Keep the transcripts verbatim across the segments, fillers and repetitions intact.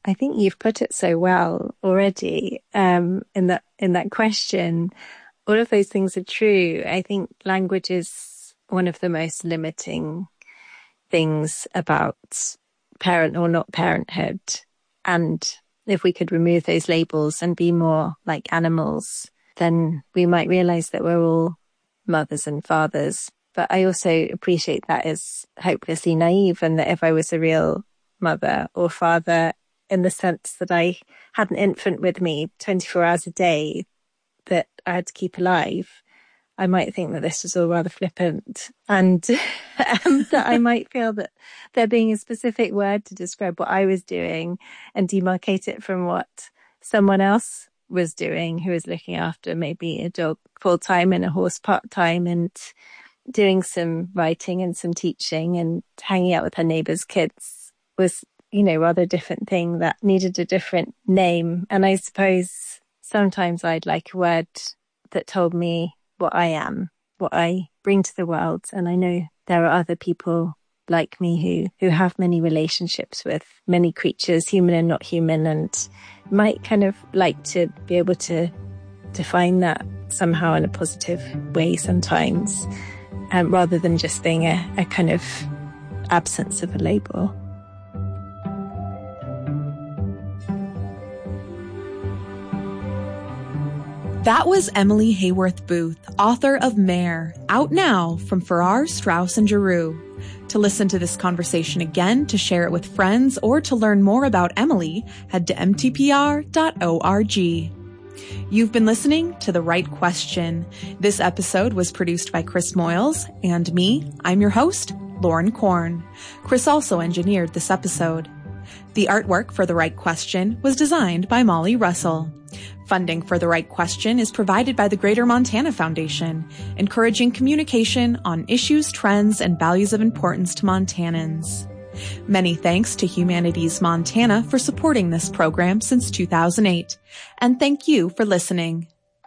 I think you've put it so well already um, in that in that question. All of those things are true. I think language is one of the most limiting things about parent or not parenthood. And if we could remove those labels and be more like animals, then we might realize that we're all mothers and fathers. But I also appreciate that as hopelessly naive, and that if I was a real mother or father, in the sense that I had an infant with me twenty-four hours a day that I had to keep alive, I might think that this was all rather flippant, and um, that I might feel that there being a specific word to describe what I was doing and demarcate it from what someone else was doing who was looking after maybe a dog full-time and a horse part-time and doing some writing and some teaching and hanging out with her neighbour's kids was, you know, rather a different thing that needed a different name. And I suppose sometimes I'd like a word that told me what I am, what I bring to the world. And I know there are other people like me who, who have many relationships with many creatures, human and not human, and might kind of like to be able to define that somehow in a positive way sometimes, um, rather than just being a, a kind of absence of a label. That was Emily Hayworth Booth, author of Mare, out now from Farrar, Straus and Giroux. To listen to this conversation again, to share it with friends, or to learn more about Emily, head to m t p r dot org. You've been listening to The Right Question. This episode was produced by Chris Moyles and me. I'm your host, Lauren Korn. Chris also engineered this episode. The artwork for The Right Question was designed by Molly Russell. Funding for The Right Question is provided by the Greater Montana Foundation, encouraging communication on issues, trends, and values of importance to Montanans. Many thanks to Humanities Montana for supporting this program since two thousand eight. And thank you for listening.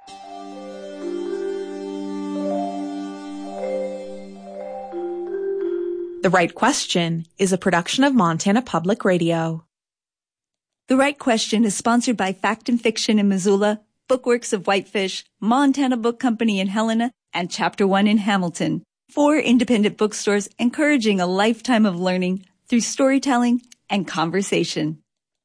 The Right Question is a production of Montana Public Radio. The Right Question is sponsored by Fact and Fiction in Missoula, Bookworks of Whitefish, Montana Book Company in Helena, and Chapter One in Hamilton. Four independent bookstores encouraging a lifetime of learning through storytelling and conversation.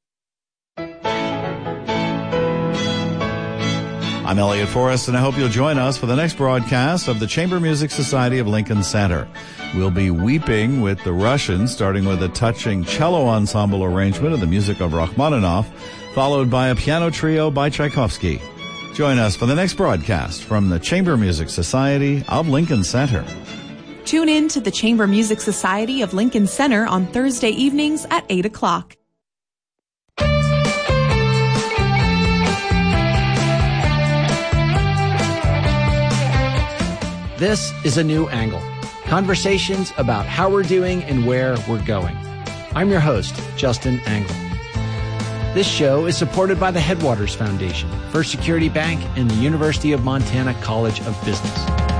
I'm Elliot Forrest, and I hope you'll join us for the next broadcast of the Chamber Music Society of Lincoln Center. We'll be weeping with the Russians, starting with a touching cello ensemble arrangement of the music of Rachmaninoff, followed by a piano trio by Tchaikovsky. Join us for the next broadcast from the Chamber Music Society of Lincoln Center. Tune in to the Chamber Music Society of Lincoln Center on Thursday evenings at eight o'clock. This is A New Angle. Conversations about how we're doing and where we're going. I'm your host, Justin Angle. This show is supported by the Headwaters Foundation, First Security Bank, and the University of Montana College of Business.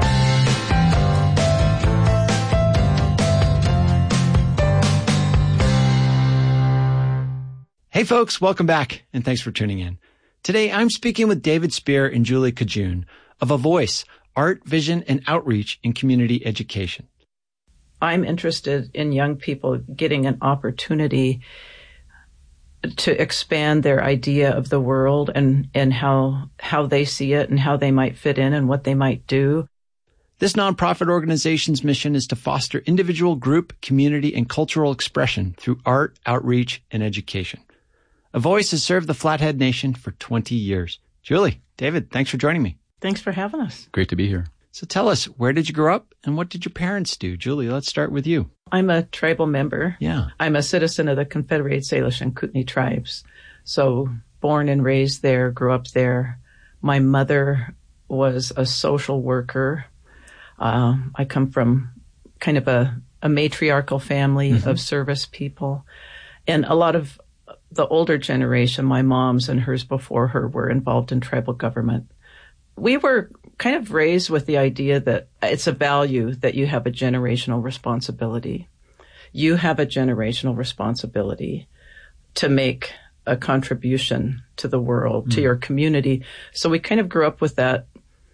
Hey folks, welcome back, and thanks for tuning in. Today I'm speaking with David Spear and Julie Kajun of A Voice, Art, Vision, and Outreach in Community Education. I'm interested in young people getting an opportunity to expand their idea of the world and, and how, how they see it and how they might fit in and what they might do. This nonprofit organization's mission is to foster individual, group, community, and cultural expression through art, outreach, and education. A Voice has served the Flathead Nation for twenty years. Julie, David, thanks for joining me. Thanks for having us. Great to be here. So tell us, where did you grow up and what did your parents do? Julie, let's start with you. I'm a tribal member. Yeah. I'm a citizen of the Confederated Salish and Kootenai tribes. So born and raised there, grew up there. My mother was a social worker. Uh, I come from kind of a, a matriarchal family mm-hmm. of service people. And a lot of the older generation, my mom's and hers before her, were involved in tribal government. We were kind of raised with the idea that it's a value that you have a generational responsibility. You have a generational responsibility to make a contribution to the world, Mm. to your community. So we kind of grew up with that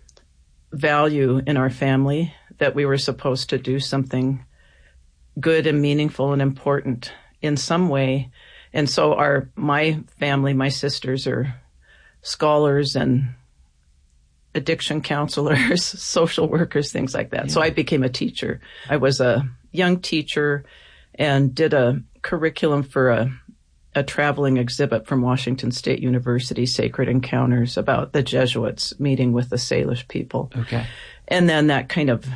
value in our family that we were supposed to do something good and meaningful and important in some way. And so our, my family, my sisters are scholars and addiction counselors, social workers, things like that. Yeah. So I became a teacher. I was a young teacher and did a curriculum for a, a traveling exhibit from Washington State University, Sacred Encounters, about the Jesuits meeting with the Salish people. Okay. And then that kind of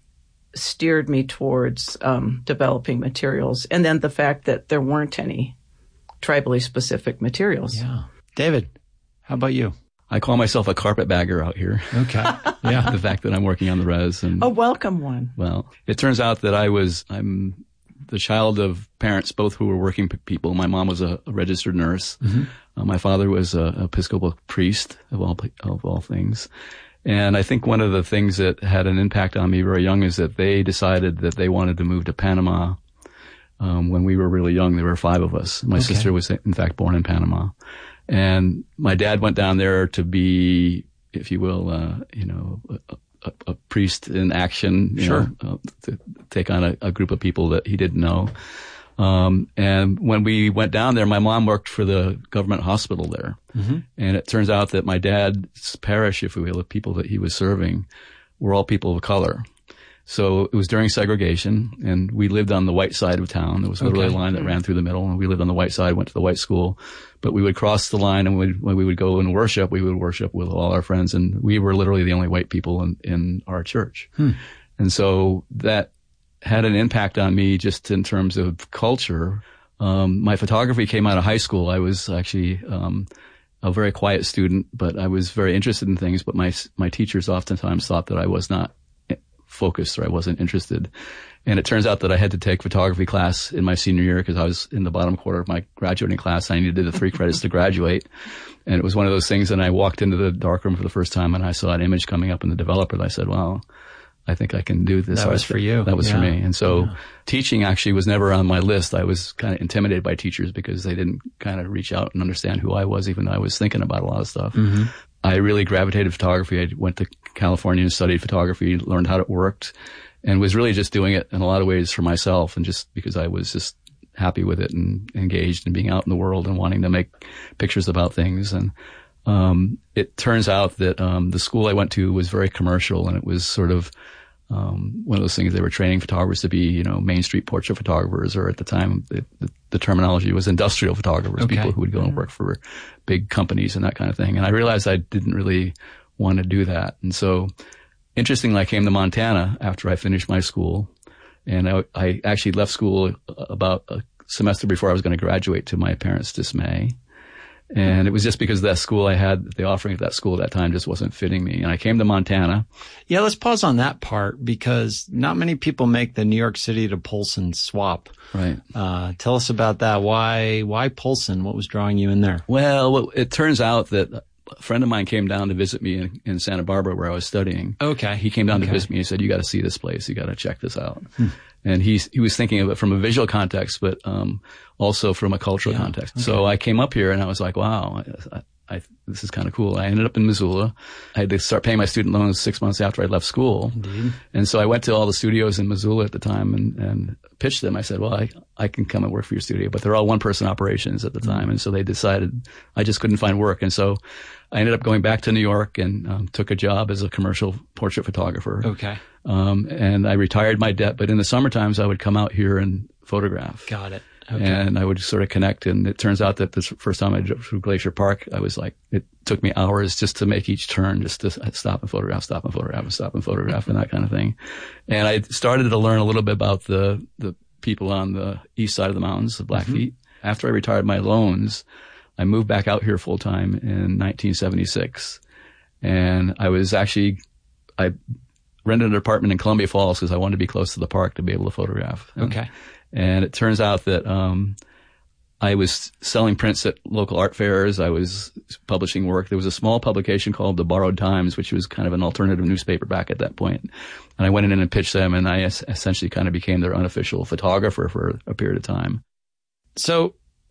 steered me towards um, developing materials. And then the fact that there weren't any tribally specific materials. Yeah. David, how about you? I call myself a carpetbagger out here. Okay. Yeah. The fact that I'm working on the res. And, a welcome one. Well, it turns out that I was, I'm the child of parents, both who were working people. My mom was a, a registered nurse. Mm-hmm. Uh, my father was a, a Episcopal priest of all, of all things. And I think one of the things that had an impact on me very young is that they decided that they wanted to move to Panama. Um, when we were really young, there were five of us. My okay. sister was in fact born in Panama. And my dad went down there to be, if you will, uh, you know, a, a, a priest in action, you sure. know, uh, to take on a, a group of people that he didn't know. Um, and when we went down there, my mom worked for the government hospital there. Mm-hmm. And it turns out that my dad's parish, if you will, the people that he was serving were all people of color. So it was during segregation, and we lived on the white side of town. There was literally okay. a line that ran through the middle, and we lived on the white side, went to the white school. But we would cross the line, and we'd, when we would go and worship, we would worship with all our friends, and we were literally the only white people in, in our church. Hmm. And so that had an impact on me just in terms of culture. Um, my photography came out of high school. I was actually um, a very quiet student, but I was very interested in things. But my my teachers oftentimes thought that I was not focused or I wasn't interested. And it turns out that I had to take photography class in my senior year because I was in the bottom quarter of my graduating class. I needed the three credits to graduate. And it was one of those things. And I walked into the darkroom for the first time and I saw an image coming up in the developer. And I said, wow, I think I can do this. That was for you. That was yeah. for me. And so yeah. teaching actually was never on my list. I was kind of intimidated by teachers because they didn't kind of reach out and understand who I was, even though I was thinking about a lot of stuff. Mm-hmm. I really gravitated to photography. I went to California and studied photography, learned how it worked, and was really just doing it in a lot of ways for myself and just because I was just happy with it and engaged in being out in the world and wanting to make pictures about things. And um it turns out that um the school I went to was very commercial, and it was sort of um one of those things. They were training photographers to be, you know, Main Street portrait photographers, or at the time the, the, the terminology was industrial photographers, okay. people who would go and work for big companies and that kind of thing. And I realized I didn't really want to do that. And so interestingly, I came to Montana after I finished my school, and I, I actually left school about a semester before I was going to graduate, to my parents' dismay. And it was just because that school I had, the offering of that school at that time just wasn't fitting me. And I came to Montana. Yeah, let's pause on that part because not many people make the New York City to Polson swap. Right. Uh, tell us about that. Why, why Polson? What was drawing you in there? Well, it turns out that a friend of mine came down to visit me in, in Santa Barbara where I was studying. Okay. He came down okay. to visit me. He said, you got to see this place. You got to check this out. Hmm. And he's, he was thinking of it from a visual context, but, um, also from a cultural yeah, context. Okay. So I came up here and I was like, wow, I, I, this is kind of cool. I ended up in Missoula. I had to start paying my student loans six months after I left school. Indeed. And so I went to all the studios in Missoula at the time and, and pitched them. I said, well, I, I can come and work for your studio, but they're all one person operations at the time. Mm-hmm. And so they decided I just couldn't find work. And so I ended up going back to New York and um, took a job as a commercial portrait photographer. Okay. Um, and I retired my debt, but in the summer times I would come out here and photograph. Got it. Okay. And I would sort of connect. And it turns out that this first time I drove through Glacier Park, I was like, it took me hours just to make each turn, just to stop and photograph, stop and photograph, and stop and photograph, and that kind of thing. And I started to learn a little bit about the, the people on the east side of the mountains, the Blackfeet. Mm-hmm. After I retired my loans, I moved back out here full time in nineteen seventy-six. And I was actually, I rented an apartment in Columbia Falls because I wanted to be close to the park to be able to photograph. Okay. And it turns out that um I was selling prints at local art fairs. I was publishing work. There was a small publication called The Borrowed Times, which was kind of an alternative newspaper back at that point. And I went in and pitched them, and I essentially kind of became their unofficial photographer for a period of time. So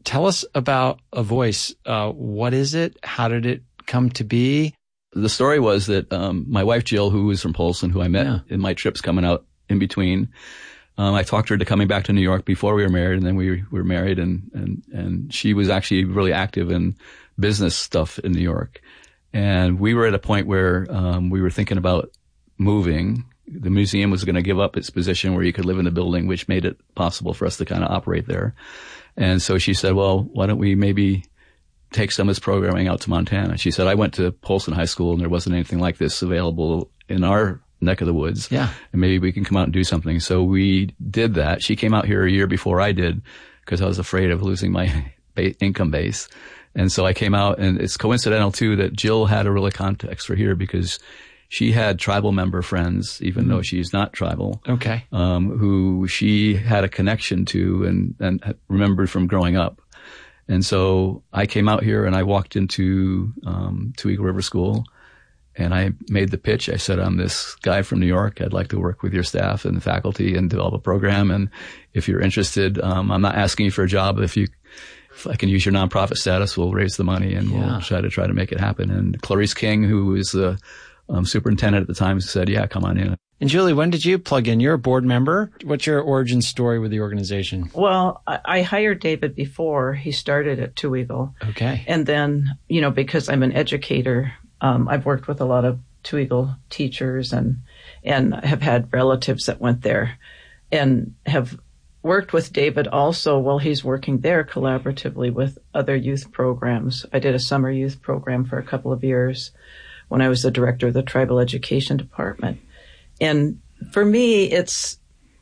tell us about A Voice. Uh, what is it? How did it come to be? The story was that um, my wife, Jill, who was from Polson, who I met yeah. in my trips coming out in between, um, I talked her to coming back to New York before we were married, and then we were married, and, and, and she was actually really active in business stuff in New York. And we were at a point where um, we were thinking about moving. The museum was going to give up its position where you could live in the building, which made it possible for us to kind of operate there. And so she said, well, why don't we maybe take some of this programming out to Montana? She said, I went to Polson High School and there wasn't anything like this available in our neck of the woods. Yeah. And maybe we can come out and do something. So we did that. She came out here a year before I did because I was afraid of losing my ba- income base. And so I came out, and it's coincidental too that Jill had a really context for here because she had tribal member friends, even mm-hmm. though she's not tribal. Okay. Um, who she had a connection to and, and remembered from growing up. And so I came out here and I walked into, um, Toohey River School and I made the pitch. I said, I'm this guy from New York. I'd like to work with your staff and the faculty and develop a program. And if you're interested, um, I'm not asking you for a job. If you, if I can use your nonprofit status, we'll raise the money and yeah. we'll try to try to make it happen. And Clarice King, who was the um, superintendent at the time, said, yeah, come on in. And Julie, when did you plug in? You're a board member. What's your origin story with the organization? Well, I, I hired David before he started at Toohey. Okay. And then, you know, because I'm an educator, um, I've worked with a lot of Toohey teachers and, and have had relatives that went there and have worked with David also while he's working there collaboratively with other youth programs. I did a summer youth program for a couple of years when I was the director of the tribal education department. And for me, it's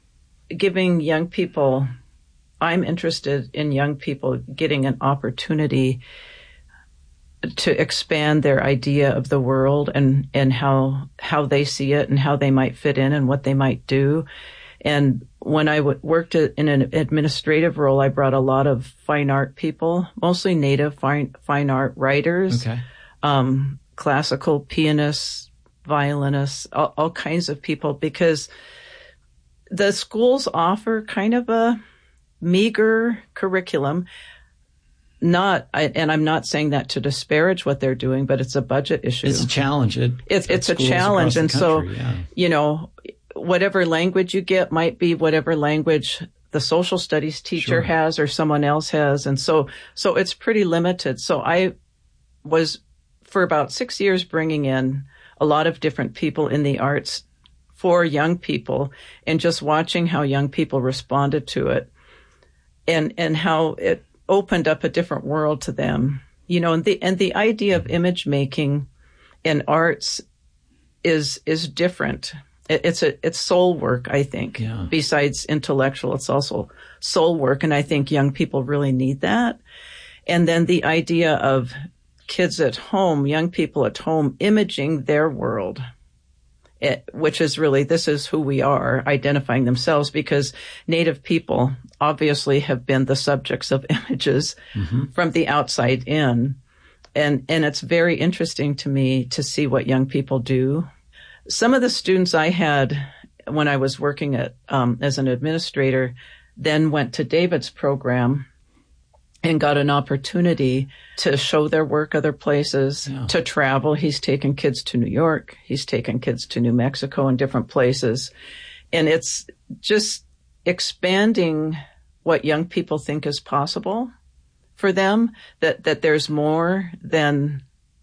giving young people, I'm interested in young people getting an opportunity to expand their idea of the world and, and how, how they see it and how they might fit in and what they might do. And when I w- worked in an administrative role, I brought a lot of fine art people, mostly native fine, fine art writers, okay. um, classical pianists, violinists, all, all kinds of people, because the schools offer kind of a meager curriculum. Not, I, and I'm not saying that to disparage what they're doing, but it's a budget issue. It's a challenge. It, it's it's a challenge. And country, so, yeah. you know, whatever language you get might be whatever language the social studies teacher sure. has or someone else has. And so, so it's pretty limited. So I was for about six years bringing in a lot of different people in the arts for young people and just watching how young people responded to it and, and how it opened up a different world to them, you know, and the, and the idea of image making in arts is, is different. It, it's a, it's soul work, I think. Yeah. Besides intellectual, it's also soul work. And I think young people really need that. And then the idea of kids at home, young people at home, imaging their world, it, which is really, this is who we are, identifying themselves, because Native people obviously have been the subjects of images mm-hmm. from the outside in. And, and it's very interesting to me to see what young people do. Some of the students I had when I was working at, um, as an administrator, then went to David's program and got an opportunity to show their work other places, yeah. to travel. He's taken kids to New York. He's taken kids to New Mexico and different places. And it's just expanding what young people think is possible for them, that, that there's more than,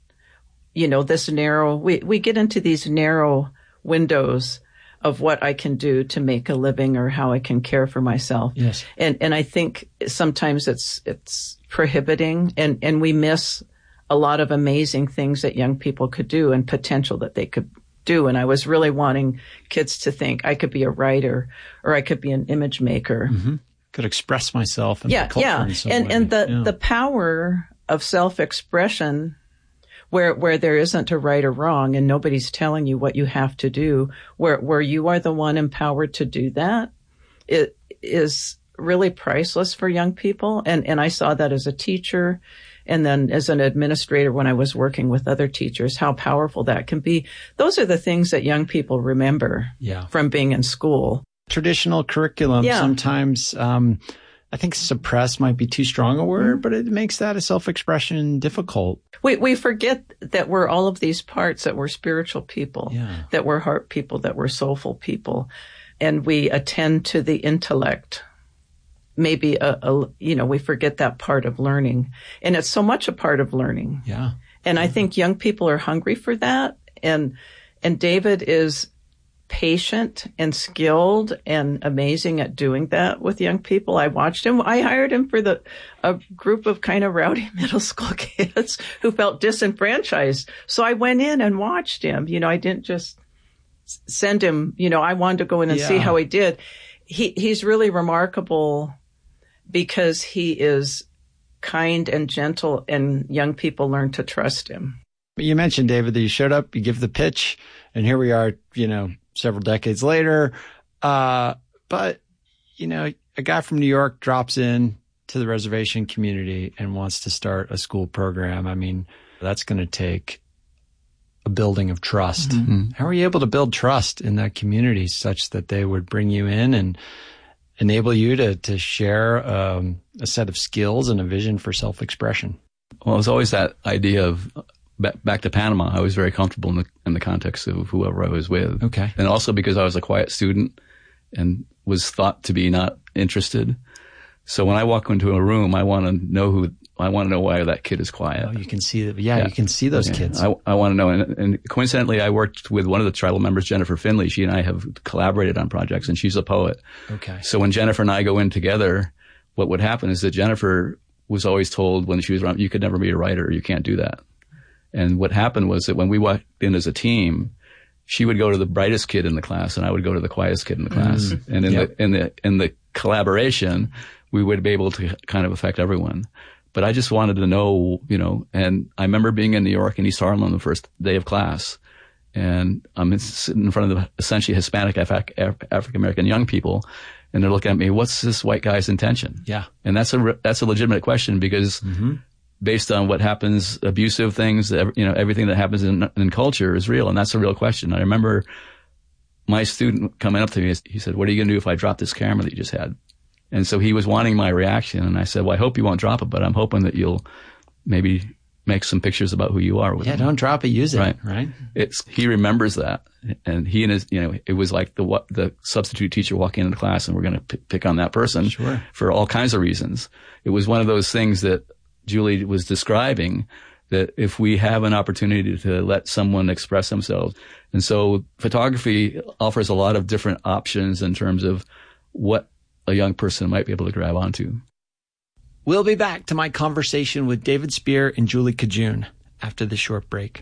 you know, this narrow, we, we get into these narrow windows of what I can do to make a living or how I can care for myself. Yes. And, and I think sometimes it's, it's prohibiting and, and we miss a lot of amazing things that young people could do and potential that they could do. And I was really wanting kids to think I could be a writer or I could be an image maker. Mm-hmm. Could express myself in yeah, the culture yeah. in some and, way. And the, yeah. the power of self-expression where, where there isn't a right or wrong and nobody's telling you what you have to do, where, where you are the one empowered to do that, it is really priceless for young people. And, and I saw that as a teacher and then as an administrator when I was working with other teachers, how powerful that can be. Those are the things that young people remember yeah. from being in school. Traditional curriculum yeah. sometimes, um, I think suppress might be too strong a word, but it makes that a self-expression difficult. We we forget that we're all of these parts, that we're spiritual people, Yeah. that we're heart people, that we're soulful people, and we attend to the intellect. Maybe, a, a you know, we forget that part of learning, and it's so much a part of learning. Yeah. And I think young people are hungry for that, and and David is patient and skilled and amazing at doing that with young people. I watched him. I hired him for the a group of kind of rowdy middle school kids who felt disenfranchised. So I went in and watched him. You know, I didn't just send him, you know, I wanted to go in and Yeah. see how he did. He he's really remarkable because he is kind and gentle, and young people learn to trust him. You mentioned, David, that you showed up, you give the pitch, and here we are, you know, several decades later. Uh, but, you know, a guy from New York drops in to the reservation community and wants to start a school program. I mean, that's going to take a building of trust. Mm-hmm. How are you able to build trust in that community such that they would bring you in and enable you to, to share um, a set of skills and a vision for self-expression? Well, it was always that idea of back, back to Panama. I was very comfortable in the in the context of whoever I was with. Okay. And also because I was a quiet student and was thought to be not interested. So when I walk into a room, I want to know who, I want to know why that kid is quiet. Oh, you can see that. Yeah, Yeah. you can see those Yeah. kids. I, I want to know. And, and coincidentally, I worked with one of the tribal members, Jennifer Finley. She and I have collaborated on projects, and she's a poet. Okay. So when Jennifer and I go in together, what would happen is that Jennifer was always told when she was around, you could never be a writer. You can't do that. And what happened was that when we walked in as a team, she would go to the brightest kid in the class, and I would go to the quietest kid in the class. Mm. And in Yep. the in the in the collaboration, we would be able to kind of affect everyone. But I just wanted to know, you know. And I remember being in New York in East Harlem on the first day of class, and I'm sitting in front of the essentially Hispanic Af- African American young people, and they're looking at me. What's this white guy's intention? Yeah. And that's a re- that's a legitimate question because. Mm-hmm. Based on what happens, abusive things, you know, everything that happens in, in culture is real. And that's a real question. I remember my student coming up to me, he said, what are you going to do if I drop this camera that you just had? And so he was wanting my reaction. And I said, well, I hope you won't drop it, but I'm hoping that you'll maybe make some pictures about who you are with Yeah, him. don't drop it, use it. Right. Right. It's, he remembers that. And he and his, you know, it was like the, what, the substitute teacher walking into class, and we're going to p- pick on that person Sure. for all kinds of reasons. It was one of those things that Julie was describing, that if we have an opportunity to let someone express themselves. And so photography offers a lot of different options in terms of what a young person might be able to grab onto. We'll be back to my conversation with David Spear and Julie Kajun after this short break.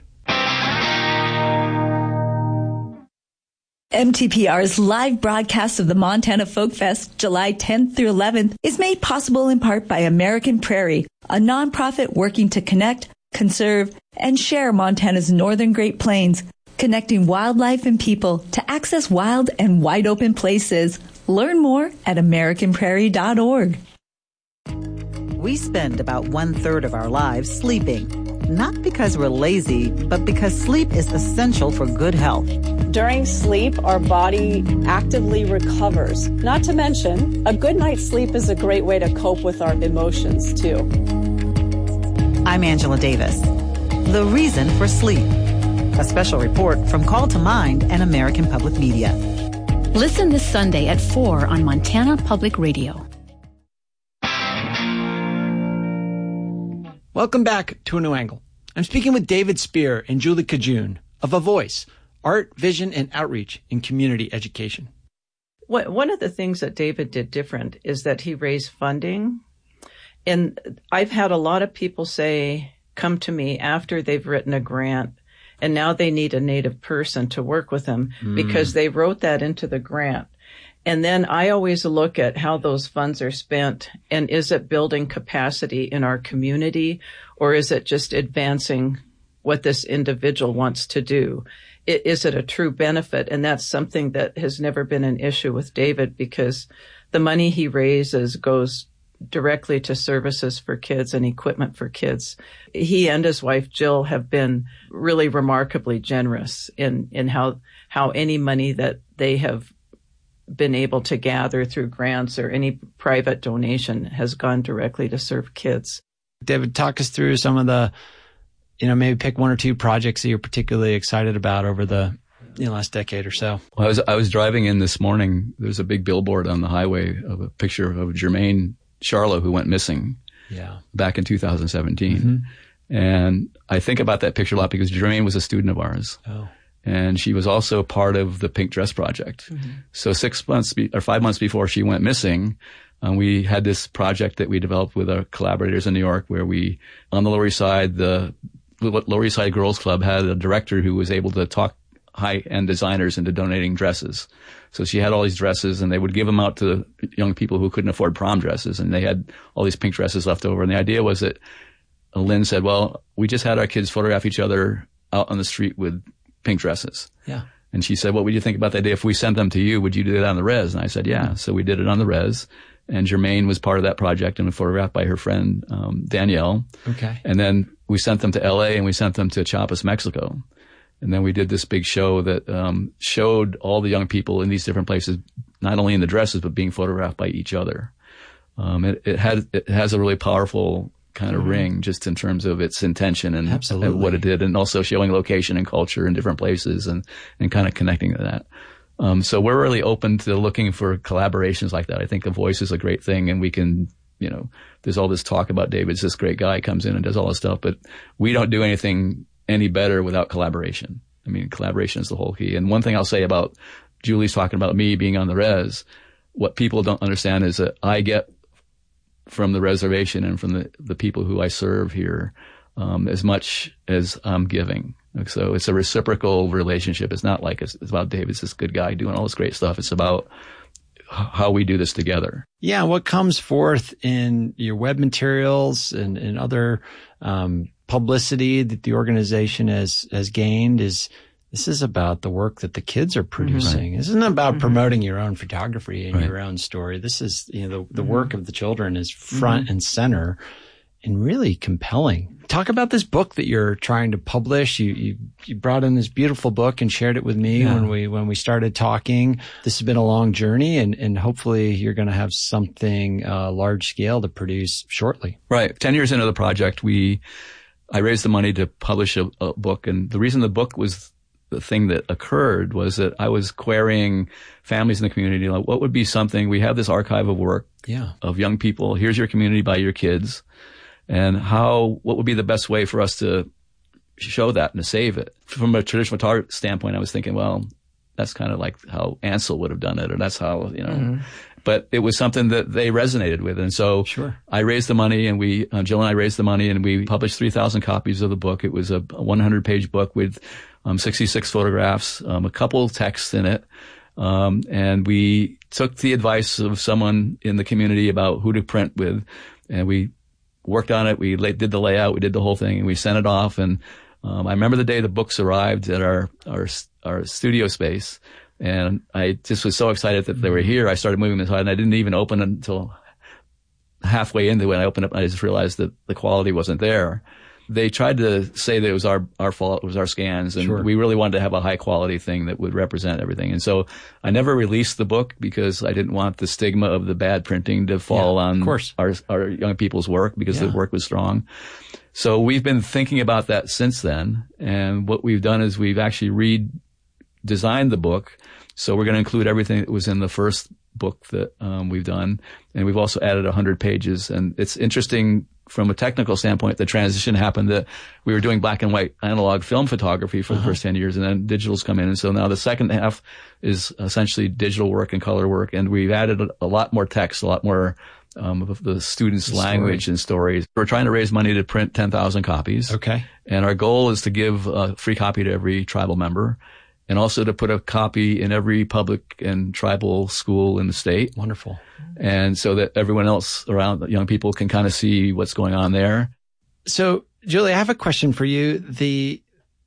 M T P R's live broadcast of the Montana Folk Fest, July tenth through eleventh, is made possible in part by American Prairie, a nonprofit working to connect, conserve, and share Montana's northern Great Plains, connecting wildlife and people to access wild and wide open places. Learn more at american prairie dot org. We spend about one third of our lives sleeping. Not because we're lazy, but because sleep is essential for good health. During sleep, our body actively recovers. Not to mention, a good night's sleep is a great way to cope with our emotions, too. I'm Angela Davis. The Reason for Sleep. A special report from Call to Mind and American Public Media. Listen this Sunday at four on Montana Public Radio. Welcome back to A New Angle. I'm speaking with David Spear and Julie Kajun of A Voice, Art, Vision, and Outreach in Community Education. One of the things that David did different is that he raised funding. And I've had a lot of people say, come to me after they've written a grant, and now they need a Native person to work with them mm. because they wrote that into the grant. And then I always look at how those funds are spent, and is it building capacity in our community, or is it just advancing what this individual wants to do? It, is it a true benefit? And that's something that has never been an issue with David, because the money he raises goes directly to services for kids and equipment for kids. He and his wife, Jill, have been really remarkably generous in, in how, how any money that they have been able to gather through grants or any private donation has gone directly to serve kids. David, talk us through some of the, you know, maybe pick one or two projects that you're particularly excited about over the you know, last decade or so. Well, I was I was driving in this morning. There's a big billboard on the highway of a picture of Jermaine Charlo, who went missing yeah. back in two thousand seventeen. Mm-hmm. And I think about that picture a lot because Jermaine was a student of ours. Oh. And she was also part of the Pink Dress Project. Mm-hmm. So six months be, or five months before she went missing, um, we had this project that we developed with our collaborators in New York, where we, on the Lower East Side, the Lower East Side Girls Club had a director who was able to talk high-end designers into donating dresses. So she had all these dresses, and they would give them out to young people who couldn't afford prom dresses, and they had all these pink dresses left over. And the idea was that Lynn said, well, we just had our kids photograph each other out on the street with pink dresses. Yeah. And she said, what would you think about the idea if we sent them to you? Would you do it on the res? And I said, yeah. Mm-hmm. So we did it on the res. And Jermaine was part of that project and photographed by her friend, um, Danielle. Okay. And then we sent them to L A and we sent them to Chiapas, Mexico. And then we did this big show that, um, showed all the young people in these different places, not only in the dresses, but being photographed by each other. Um, it, it had, it has a really powerful kind of mm-hmm. ring just in terms of its intention and, and what it did, and also showing location and culture in different places and, and kind of connecting to that. Um, so we're really open to looking for collaborations like that. I think a voice is a great thing, and we can, you know, there's all this talk about David's this great guy, comes in and does all this stuff, but we don't do anything any better without collaboration. I mean, collaboration is the whole key. And one thing I'll say about Julie's talking about me being on the res, what people don't understand is that I get from the reservation and from the, the people who I serve here, um, as much as I'm giving. So it's a reciprocal relationship. It's not like it's, it's about David's this good guy doing all this great stuff. It's about how we do this together. Yeah. What comes forth in your web materials and, and other, um, publicity that the organization has, has gained is, this is about the work that the kids are producing. Mm-hmm. This isn't about mm-hmm. promoting your own photography and right. your own story. This is, you know, the, the mm-hmm. work of the children is front mm-hmm. and center and really compelling. Talk about this book that you're trying to publish. You, you, you brought in this beautiful book and shared it with me yeah. when we, when we started talking. This has been a long journey, and, and hopefully you're going to have something, uh, large scale to produce shortly. Right. Ten years into the project, we, I raised the money to publish a, a book. And the reason the book was the thing that occurred was that I was querying families in the community, like what would be something, we have this archive of work yeah. of young people. Here's your community by your kids. And how, what would be the best way for us to show that and to save it? From a traditional photography standpoint, I was thinking, well, that's kind of like how Ansel would have done it, or that's how, you know, mm-hmm. but it was something that they resonated with. And so sure. I raised the money, and we, uh, Jill and I raised the money, and we published three thousand copies of the book. It was a one hundred page book with um, sixty-six photographs, um, a couple texts in it. Um, and we took the advice of someone in the community about who to print with, and we worked on it. We did the layout. We did the whole thing, and we sent it off. And um, I remember the day the books arrived at our, our, our studio space, and I just was so excited that they were here. I started moving aside, and I didn't even open it until halfway into it. I opened it, and I just realized that the quality wasn't there. They tried to say that it was our, our fault, it was our scans, and sure. we really wanted to have a high quality thing that would represent everything. And so I never released the book because I didn't want the stigma of the bad printing to fall yeah, on of course. our, our young people's work, because yeah. the work was strong. So we've been thinking about that since then. And what we've done is we've actually redesigned the book. So we're going to include everything that was in the first book that um, we've done. And we've also added one hundred pages. And it's interesting from a technical standpoint, the transition happened that we were doing black and white analog film photography for uh-huh. the first ten years, and then digital's come in. And so now the second half is essentially digital work and color work. And we've added a, a lot more text, a lot more um, of the students' the language story. and stories. We're trying to raise money to print ten thousand copies. Okay. And our goal is to give a free copy to every tribal member, and also to put a copy in every public and tribal school in the state. Wonderful. And so that everyone else around, young people, can kind of see what's going on there. So, Julie, I have a question for you. The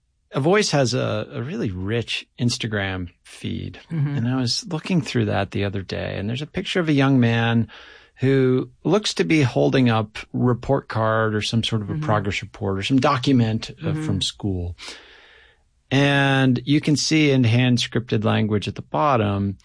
A Voice has a, a really rich Instagram feed. Mm-hmm. And I was looking through that the other day, and there's a picture of a young man who looks to be holding up a report card or some sort of a mm-hmm. progress report or some document uh, mm-hmm. from school. And you can see in hand scripted language at the bottom,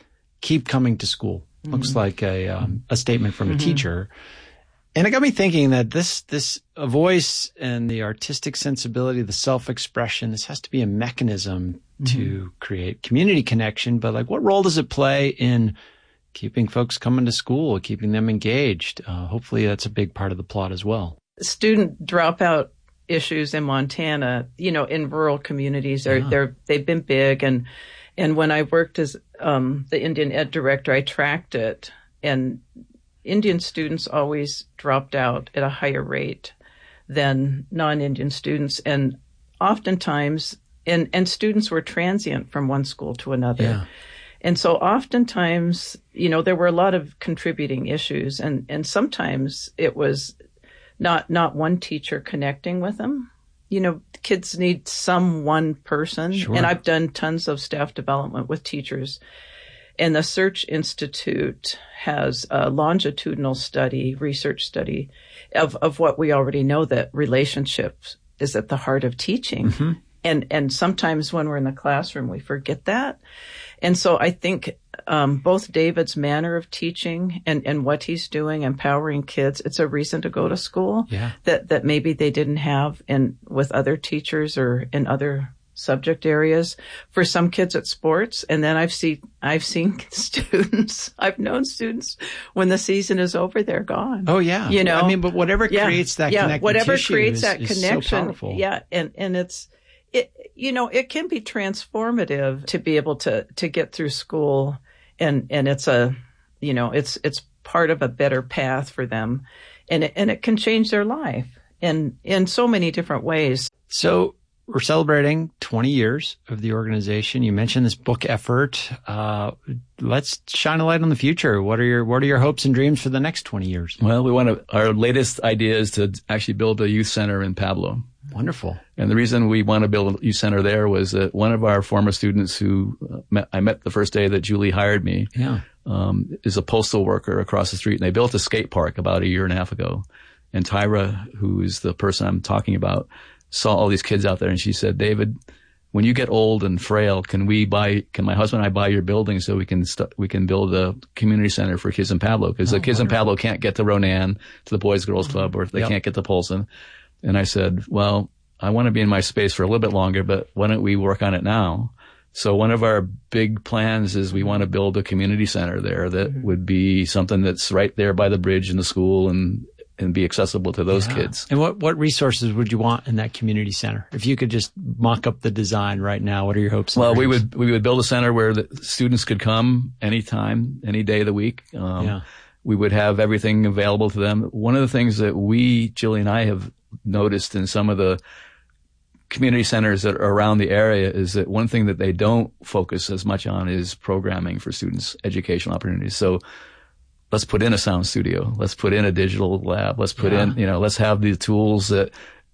keep coming to school. Mm-hmm. Looks like a um, a statement from mm-hmm. a teacher. And it got me thinking that this, this a voice and the artistic sensibility, the self-expression, this has to be a mechanism mm-hmm. to create community connection. But like, what role does it play in keeping folks coming to school, keeping them engaged? Uh, hopefully that's a big part of the plot as well. Student dropout issues in Montana, you know, in rural communities, are, yeah. they're, they've been big. And, and when I worked as um, the Indian Ed director, I tracked it, and Indian students always dropped out at a higher rate than non-Indian students. And oftentimes, and, and students were transient from one school to another. Yeah. And so oftentimes, you know, there were a lot of contributing issues, and, and sometimes it was not, not one teacher connecting with them. You know, kids need some one person. Sure. And I've done tons of staff development with teachers. And the Search Institute has a longitudinal study, research study of, of what we already know, that relationships is at the heart of teaching. Mm-hmm. And, and sometimes when we're in the classroom, we forget that. And so I think, um, both David's manner of teaching and, and what he's doing, empowering kids, it's a reason to go to school yeah. that, that maybe they didn't have in, with other teachers or in other subject areas. For some kids at sports. And then I've seen, I've seen students, I've known students when the season is over, they're gone. Oh yeah. You know, I mean, but whatever yeah, creates that yeah, connective whatever tissue creates is, that is connection. so powerful. Yeah. And, and it's, it, you know, it can be transformative to be able to, to get through school, and, and it's a, you know, it's, it's part of a better path for them, and it, and it can change their life in, in so many different ways. So we're celebrating twenty years of the organization. You mentioned this book effort. Uh, let's shine a light on the future. What are your, what are your hopes and dreams for the next twenty years? Well, we want to, our latest idea is to actually build a youth center in Pablo. Wonderful. And the reason we want to build a youth center there was that one of our former students who met, I met the first day that Julie hired me, yeah. um, is a postal worker across the street, and they built a skate park about a year and a half ago. And Tyra, who is the person I'm talking about, saw all these kids out there, and she said, David, when you get old and frail, can we buy, can my husband and I buy your building so we can st- we can build a community center for kids in Pablo? Because oh, the kids wonderful. in Pablo can't get to Ronan, to the Boys Girls Club, or if they yep. can't get to Polson. And I said, well, I want to be in my space for a little bit longer, but why don't we work on it now? So one of our big plans is we want to build a community center there that mm-hmm. would be something that's right there by the bridge in the school, and and be accessible to those yeah. kids. And what, what resources would you want in that community center? If you could just mock up the design right now, what are your hopes? Well, and we dreams? would, we would build a center where the students could come anytime, any day of the week. Um, yeah. We would have everything available to them. One of the things that we, Julie and I, have noticed in some of the community centers that are around the area is that one thing that they don't focus as much on is programming for students, educational opportunities. So let's put in a sound studio. Let's put in a digital lab. Let's put yeah. in, you know, let's have the tools that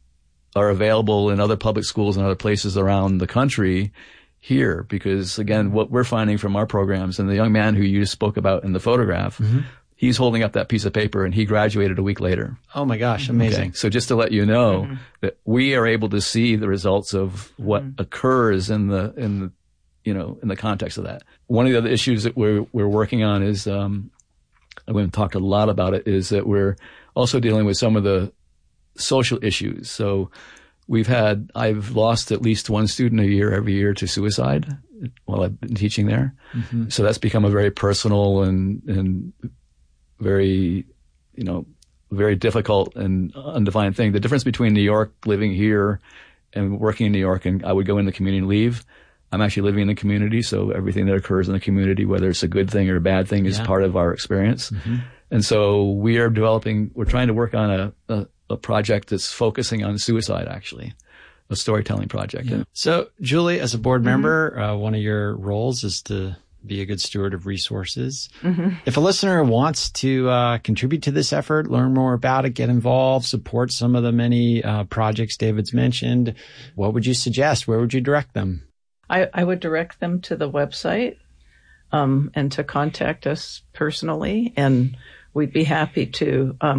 are available in other public schools and other places around the country here. Because again, what we're finding from our programs, and the young man who you spoke about in the photograph, mm-hmm. he's holding up that piece of paper, and he graduated a week later. Oh my gosh, amazing. Okay. So just to let you know mm-hmm. that we are able to see the results of what mm-hmm. occurs in the, in the, you know, in the context of that. One of the other issues that we're, we're working on is, um, we've talked a lot about it, is that we're also dealing with some of the social issues. So we've had, I've lost at least one student a year every year to suicide while I've been teaching there. Mm-hmm. So that's become a very personal and, and very, you know, very difficult and undefined thing. The difference between New York, living here and working in New York, and I would go in the community and leave. I'm actually living in the community, so everything that occurs in the community, whether it's a good thing or a bad thing, is yeah. part of our experience. Mm-hmm. And so we are developing, we're trying to work on a, a, a project that's focusing on suicide, actually, a storytelling project. Yeah. So, Julie, as a board mm-hmm. member, uh, one of your roles is to be a good steward of resources. Mm-hmm. If a listener wants to uh, contribute to this effort, learn more about it, get involved, support some of the many uh, projects David's mentioned, what would you suggest? Where would you direct them? I, I would direct them to the website, um, and to contact us personally, and we'd be happy to, um,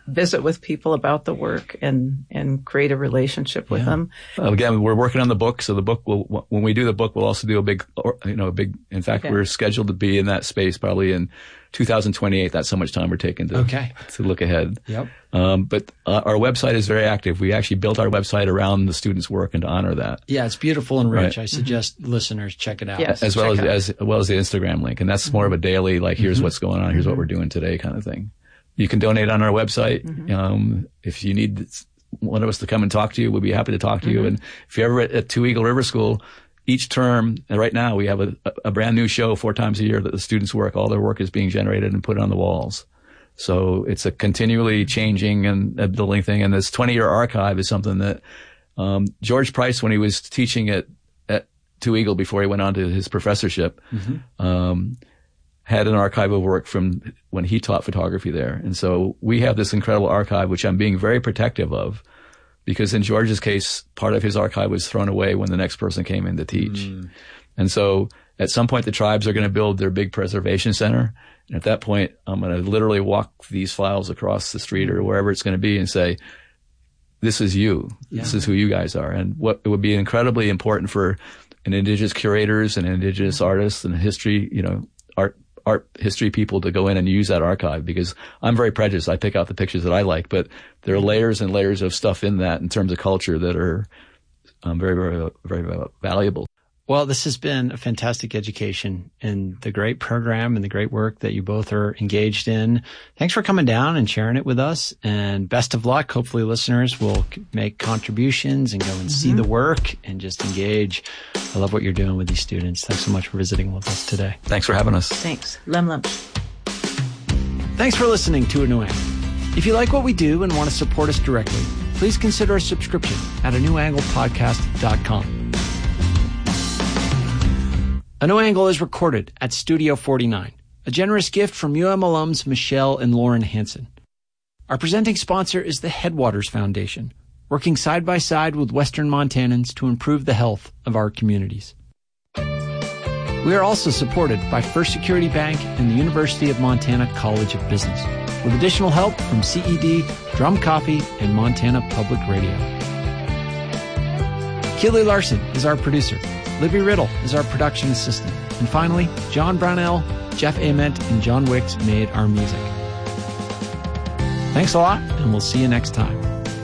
visit with people about the work and, and create a relationship with yeah. them. Well, again, we're working on the book. So the book will, when we do the book, we'll also do a big, you know, a big, in fact, okay. we're scheduled to be in that space probably in two thousand twenty-eight. That's how much time we're taking to, okay. to look ahead. Yep. Um, but uh, our website is very active. We actually built our website around the students' work and to honor that. Yeah, it's beautiful and rich. Right. I suggest mm-hmm. listeners check it out. Yes, as well as, out. as well as the Instagram link. And that's mm-hmm. more of a daily, like, here's mm-hmm. what's going on, here's mm-hmm. what we're doing today kind of thing. You can donate on our website. Mm-hmm. Um, if you need one of us to come and talk to you, we'll be happy to talk to mm-hmm. you. And if you're ever at, at Two Eagle River School, each term, and right now we have a, a brand new show four times a year that the students work. All their work is being generated and put on the walls. So it's a continually changing and uh, building thing. And this twenty-year archive is something that um, George Price, when he was teaching at, at Two Eagle before he went on to his professorship, mm-hmm. um, had an archive of work from when he taught photography there. And so we have this incredible archive, which I'm being very protective of, because in George's case, part of his archive was thrown away when the next person came in to teach. Mm. And so at some point, the tribes are going to build their big preservation center. And at that point, I'm going to literally walk these files across the street or wherever it's going to be and say, this is you. Yeah. This is who you guys are. And what it would be incredibly important for an indigenous curators and indigenous artists and history, you know, art, art history people to go in and use that archive, because I'm very prejudiced. I pick out the pictures that I like, but there are layers and layers of stuff in that in terms of culture that are um, very, very, very valuable. Well, this has been a fantastic education and the great program and the great work that you both are engaged in. Thanks for coming down and sharing it with us, and best of luck. Hopefully listeners will make contributions and go and mm-hmm. see the work and just engage. I love what you're doing with these students. Thanks so much for visiting with us today. Thanks for having us. Thanks. Lum lum. Thanks for listening to A New Angle. If you like what we do and want to support us directly, please consider a subscription at a new angle podcast dot com. A New Angle is recorded at Studio forty-nine, a generous gift from U M alums Michelle and Lauren Hansen. Our presenting sponsor is the Headwaters Foundation, working side by side with Western Montanans to improve the health of our communities. We are also supported by First Security Bank and the University of Montana College of Business, with additional help from C E D, Drum Coffee, and Montana Public Radio. Keely Larson is our producer. Libby Riddle is our production assistant. And finally, John Brownell, Jeff Ament, and John Wicks made our music. Thanks a lot, and we'll see you next time.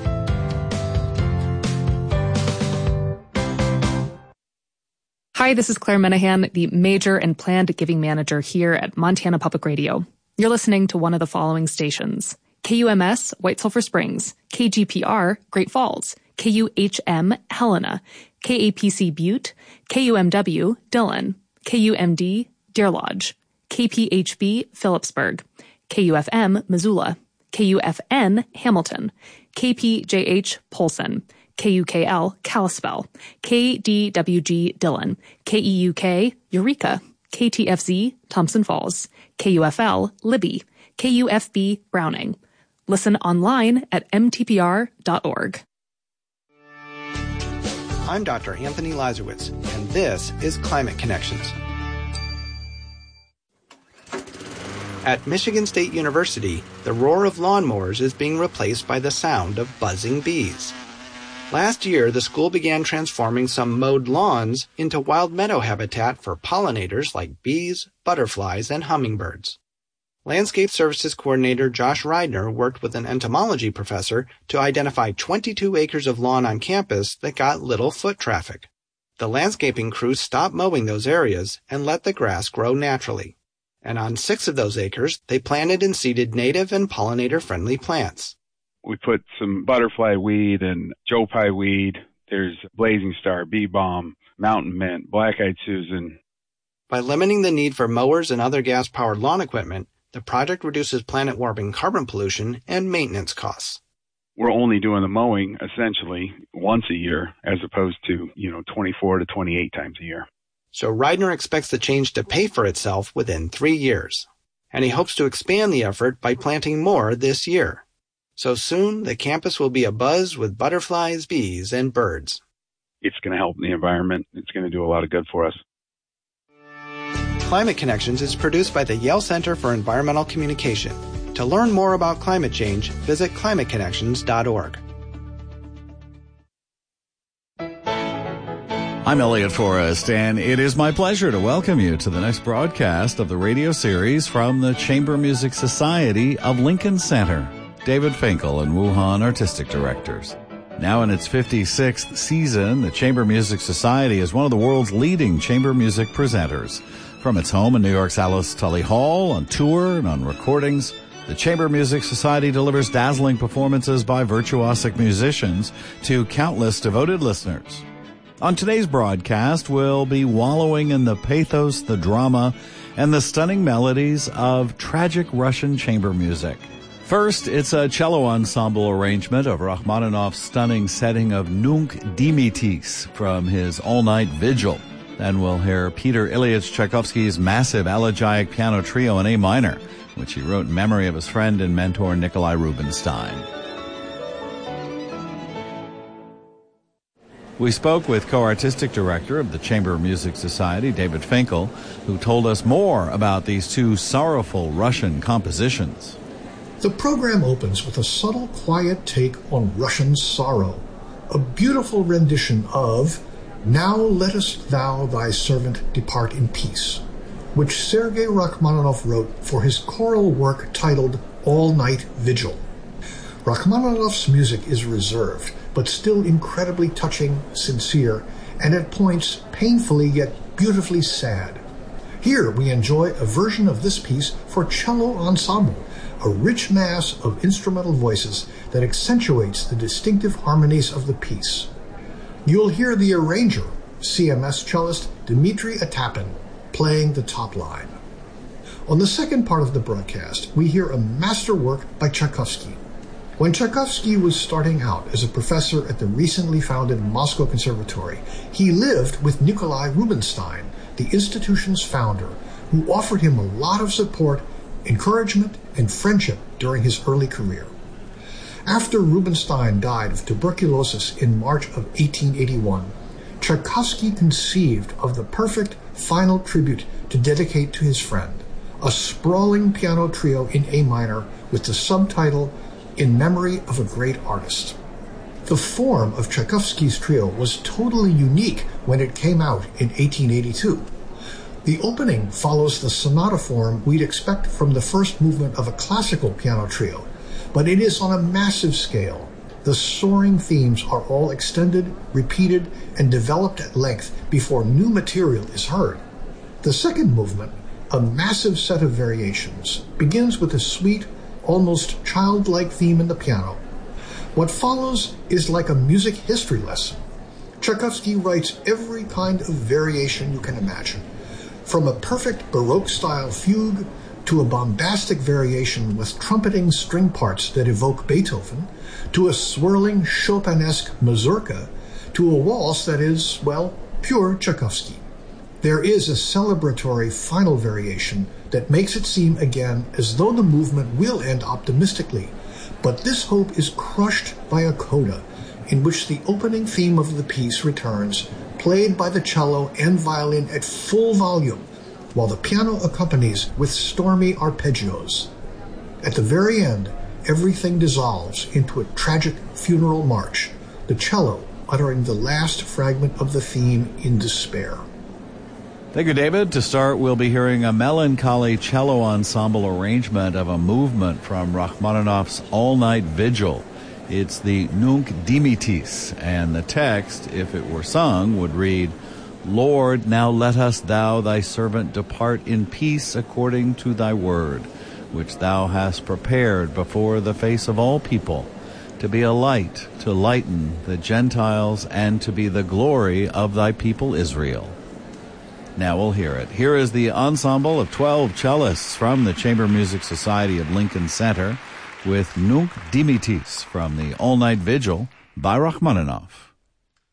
Hi, this is Claire Menahan, the Major and Planned Giving Manager here at Montana Public Radio. You're listening to one of the following stations: K U M S, White Sulphur Springs; K G P R, Great Falls; K U H M, Helena; K A P C Butte; K U M W, Dillon; K U M D, Deer Lodge; K P H B, Phillipsburg; K U F M, Missoula; K U F N, Hamilton; K P J H, Polson; K U K L, Kalispell; K D W G, Dillon; K E U K, Eureka; K T F Z, Thompson Falls; K U F L, Libby; K U F B, Browning. Listen online at m t p r dot org. I'm Doctor Anthony Lazarowitz, and this is Climate Connections. At Michigan State University, the roar of lawnmowers is being replaced by the sound of buzzing bees. Last year, the school began transforming some mowed lawns into wild meadow habitat for pollinators like bees, butterflies, and hummingbirds. Landscape Services Coordinator Josh Reidner worked with an entomology professor to identify twenty-two acres of lawn on campus that got little foot traffic. The landscaping crew stopped mowing those areas and let the grass grow naturally. And on six of those acres, they planted and seeded native and pollinator-friendly plants. We put some butterfly weed and Joe Pye weed. There's blazing star, bee balm, mountain mint, black-eyed Susan. By limiting the need for mowers and other gas-powered lawn equipment, the project reduces planet-warming carbon pollution and maintenance costs. We're only doing the mowing, essentially, once a year, as opposed to, you know, twenty-four to twenty-eight times a year. So Reidner expects the change to pay for itself within three years. And he hopes to expand the effort by planting more this year. So soon, the campus will be abuzz with butterflies, bees, and birds. It's going to help the environment. It's going to do a lot of good for us. Climate Connections is produced by the Yale Center for Environmental Communication. To learn more about climate change, visit climate connections dot org. I'm Elliot Forrest, and it is my pleasure to welcome you to the next broadcast of the radio series from the Chamber Music Society of Lincoln Center. David Finkel and Wu Han, artistic directors. Now in its fifty-sixth season, the Chamber Music Society is one of the world's leading chamber music presenters. From its home in New York's Alice Tully Hall, on tour and on recordings, the Chamber Music Society delivers dazzling performances by virtuosic musicians to countless devoted listeners. On today's broadcast, we'll be wallowing in the pathos, the drama, and the stunning melodies of tragic Russian chamber music. First, it's a cello ensemble arrangement of Rachmaninoff's stunning setting of Nunc Dimittis from his All-Night Vigil. Then we'll hear Peter Ilyich Tchaikovsky's massive elegiac piano trio in A minor, which he wrote in memory of his friend and mentor Nikolai Rubinstein. We spoke with co-artistic director of the Chamber Music Society, David Finkel, who told us more about these two sorrowful Russian compositions. The program opens with a subtle, quiet take on Russian sorrow, a beautiful rendition of Now Lettest Thou Thy Servant Depart in Peace, which Sergei Rachmaninoff wrote for his choral work titled All-Night Vigil. Rachmaninoff's music is reserved, but still incredibly touching, sincere, and at points painfully yet beautifully sad. Here we enjoy a version of this piece for cello ensemble, a rich mass of instrumental voices that accentuates the distinctive harmonies of the piece. You'll hear the arranger, C M S cellist Dmitry Atapin, playing the top line. On the second part of the broadcast, we hear a masterwork by Tchaikovsky. When Tchaikovsky was starting out as a professor at the recently founded Moscow Conservatory, he lived with Nikolai Rubinstein, the institution's founder, who offered him a lot of support, encouragement, and friendship during his early career. After Rubinstein died of tuberculosis in March of eighteen eighty-one, Tchaikovsky conceived of the perfect final tribute to dedicate to his friend, a sprawling piano trio in A minor with the subtitle In Memory of a Great Artist. The form of Tchaikovsky's trio was totally unique when it came out in eighteen eighty-two. The opening follows the sonata form we'd expect from the first movement of a classical piano trio, but it is on a massive scale. The soaring themes are all extended, repeated, and developed at length before new material is heard. The second movement, a massive set of variations, begins with a sweet, almost childlike theme in the piano. What follows is like a music history lesson. Tchaikovsky writes every kind of variation you can imagine, from a perfect Baroque-style fugue to a bombastic variation with trumpeting string parts that evoke Beethoven, to a swirling Chopinesque mazurka, to a waltz that is, well, pure Tchaikovsky. There is a celebratory final variation that makes it seem again as though the movement will end optimistically, but this hope is crushed by a coda, in which the opening theme of the piece returns, played by the cello and violin at full volume, while the piano accompanies with stormy arpeggios. At the very end, everything dissolves into a tragic funeral march, the cello uttering the last fragment of the theme in despair. Thank you, David. To start, we'll be hearing a melancholy cello ensemble arrangement of a movement from Rachmaninoff's All-Night Vigil. It's the Nunc Dimittis, and the text, if it were sung, would read, Lord, now lettest thou thy servant depart in peace according to thy word, which thou hast prepared before the face of all people, to be a light to lighten the Gentiles and to be the glory of thy people Israel. Now we'll hear it. Here is the ensemble of twelve cellists from the Chamber Music Society of Lincoln Center with Nunc Dimittis from the All-Night Vigil by Rachmaninoff.